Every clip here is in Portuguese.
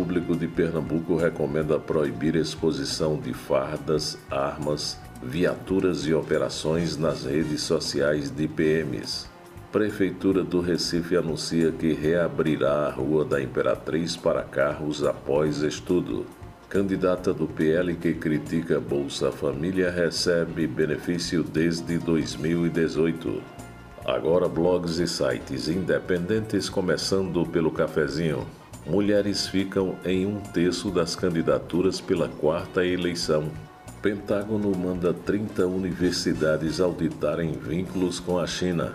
Público de Pernambuco recomenda proibir exposição de fardas, armas, viaturas e operações nas redes sociais de PMs. Prefeitura do Recife anuncia que reabrirá a Rua da Imperatriz para carros após estudo. Candidata do PL que critica Bolsa Família recebe benefício desde 2018. Agora blogs e sites independentes, começando pelo cafezinho. Mulheres ficam em 1/3 das candidaturas pela 4ª eleição. Pentágono manda 30 universidades auditarem vínculos com a China.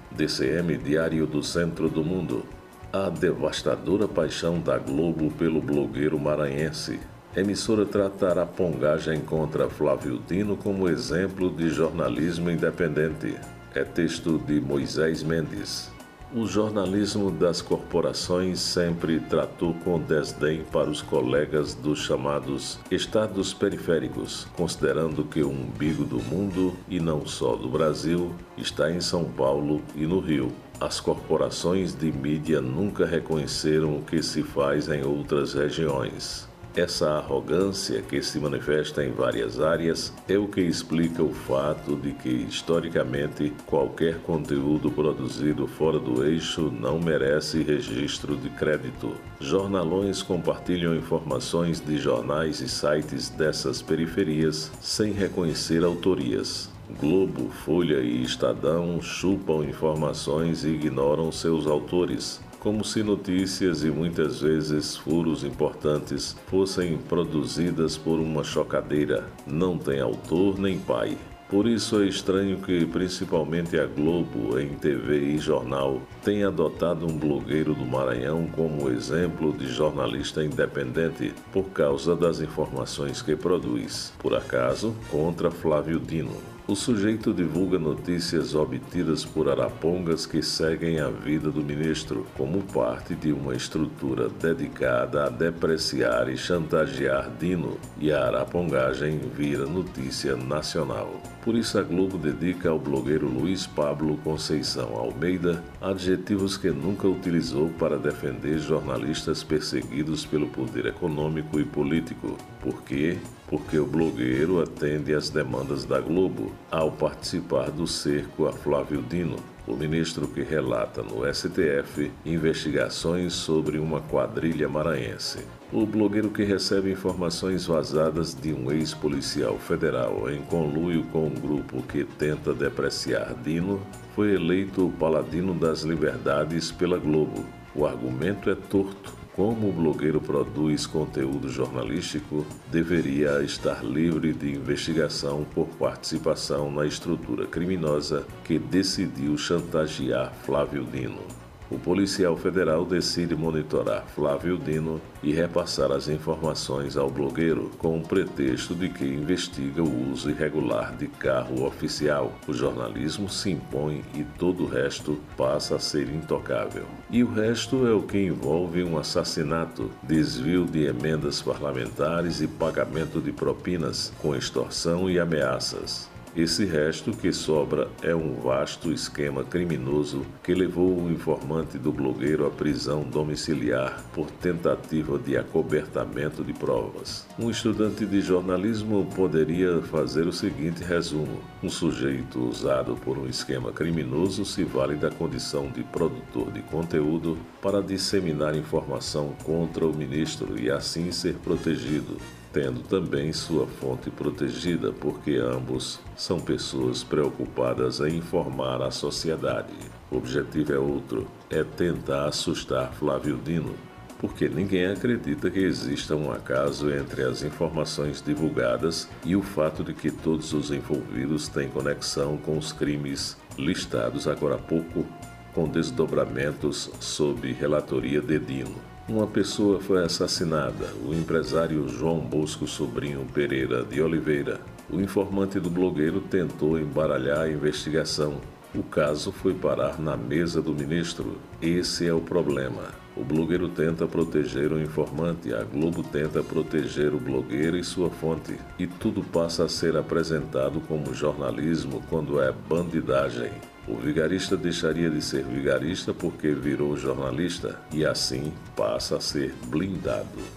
DCM, Diário do Centro do Mundo. A devastadora paixão da Globo pelo blogueiro maranhense. Emissora trata arapongagem contra Flávio Dino como exemplo de jornalismo independente. É texto de Moisés Mendes. O jornalismo das corporações sempre tratou com desdém para os colegas dos chamados estados periféricos, considerando que o umbigo do mundo, e não só do Brasil, está em São Paulo e no Rio. As corporações de mídia nunca reconheceram o que se faz em outras regiões. Essa arrogância, que se manifesta em várias áreas, é o que explica o fato de que, historicamente, qualquer conteúdo produzido fora do eixo não merece registro de crédito. Jornalões compartilham informações de jornais e sites dessas periferias sem reconhecer autorias. Globo, Folha e Estadão chupam informações e ignoram seus autores, como se notícias e muitas vezes furos importantes fossem produzidas por uma chocadeira. Não tem autor nem pai. Por isso é estranho que principalmente a Globo, em TV e jornal, tenha adotado um blogueiro do Maranhão como exemplo de jornalista independente por causa das informações que produz. Por acaso, contra Flávio Dino. O sujeito divulga notícias obtidas por arapongas que seguem a vida do ministro, como parte de uma estrutura dedicada a depreciar e chantagear Dino, e a arapongagem vira notícia nacional. Por isso a Globo dedica ao blogueiro Luiz Pablo Conceição Almeida adjetivos que nunca utilizou para defender jornalistas perseguidos pelo poder econômico e político. Por quê? Porque o blogueiro atende às demandas da Globo ao participar do cerco a Flávio Dino, o ministro que relata no STF investigações sobre uma quadrilha maranhense. O blogueiro que recebe informações vazadas de um ex-policial federal em conluio com um grupo que tenta depreciar Dino foi eleito o paladino das liberdades pela Globo. O argumento é torto. Como o blogueiro produz conteúdo jornalístico, deveria estar livre de investigação por participação na estrutura criminosa que decidiu chantagear Flávio Dino. O policial federal decide monitorar Flávio Dino e repassar as informações ao blogueiro com o pretexto de que investiga o uso irregular de carro oficial. O jornalismo se impõe e todo o resto passa a ser intocável. E o resto é o que envolve um assassinato, desvio de emendas parlamentares e pagamento de propinas com extorsão e ameaças. Esse resto que sobra é um vasto esquema criminoso que levou o informante do blogueiro à prisão domiciliar por tentativa de acobertamento de provas. Um estudante de jornalismo poderia fazer o seguinte resumo: um sujeito usado por um esquema criminoso se vale da condição de produtor de conteúdo para disseminar informação contra o ministro e assim ser protegido, tendo também sua fonte protegida, porque ambos são pessoas preocupadas em informar a sociedade. O objetivo é outro, é tentar assustar Flávio Dino, porque ninguém acredita que exista um acaso entre as informações divulgadas e o fato de que todos os envolvidos têm conexão com os crimes listados agora há pouco, com desdobramentos sob relatoria de Dino. Uma pessoa foi assassinada, o empresário João Bosco Sobrinho Pereira de Oliveira. O informante do blogueiro tentou embaralhar a investigação. O caso foi parar na mesa do ministro. Esse é o problema. O blogueiro tenta proteger o informante, a Globo tenta proteger o blogueiro e sua fonte. E tudo passa a ser apresentado como jornalismo quando é bandidagem. O vigarista deixaria de ser vigarista porque virou jornalista e assim passa a ser blindado.